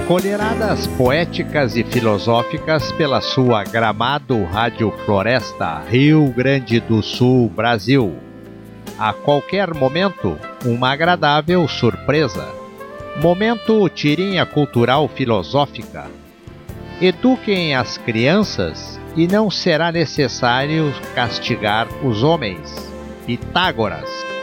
Colheradas poéticas e filosóficas pela sua Gramado Rádio Floresta, Rio Grande do Sul, Brasil. A qualquer momento, uma agradável surpresa. Momento tirinha cultural filosófica. Eduquem as crianças e não será necessário castigar os homens. Pitágoras.